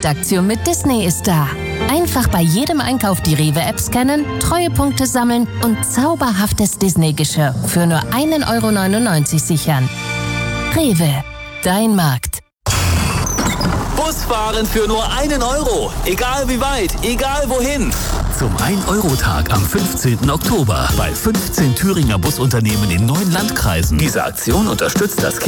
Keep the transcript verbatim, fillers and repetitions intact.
Treuepunktaktion mit Disney ist da. Einfach bei jedem Einkauf die Rewe-App scannen, Treuepunkte sammeln und zauberhaftes Disney-Geschirr für nur ein Euro neunundneunzig sichern. Rewe, dein Markt. Busfahren für nur einen Euro. Egal wie weit, egal wohin. Zum ein-Euro-Tag am fünfzehnten Oktober bei fünfzehn Thüringer Busunternehmen in neun Landkreisen. Diese Aktion unterstützt das